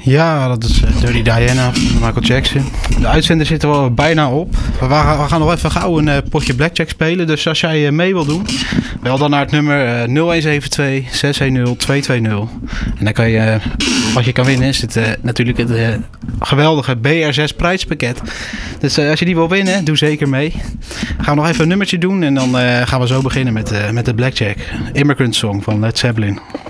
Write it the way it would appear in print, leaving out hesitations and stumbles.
Ja, dat is Dirty Diana van Michael Jackson. De uitzender zit er wel bijna op. We gaan nog even gauw een potje blackjack spelen. Dus als jij mee wil doen, bel dan naar het nummer 0172 610 220. En dan kan je, wat je kan winnen, is het natuurlijk het geweldige BR6 prijspakket. Dus als je die wil winnen, doe zeker mee. Gaan we nog even een nummertje doen en dan gaan we zo beginnen met de blackjack. Immigrant Song van Led Zeppelin.